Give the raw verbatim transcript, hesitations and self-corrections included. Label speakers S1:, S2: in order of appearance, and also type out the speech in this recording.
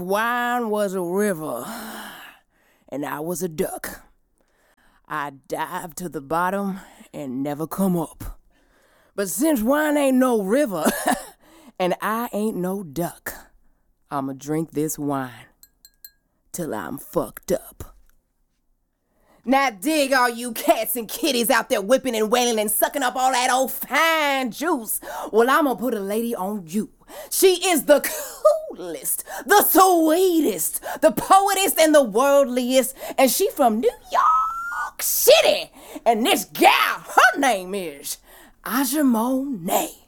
S1: wine was a river and I was a duck, I'd dive to the bottom and never come up. But since wine ain't no river and I ain't no duck, I'ma drink this wine till I'm fucked up. Now dig all you cats and kitties out there whipping and wailing and sucking up all that old fine juice. Well, I'ma put a lady on you. She is the coolest, the sweetest, the poetest, and the worldliest. And she from New York City. And this gal, her name is Aja Monet.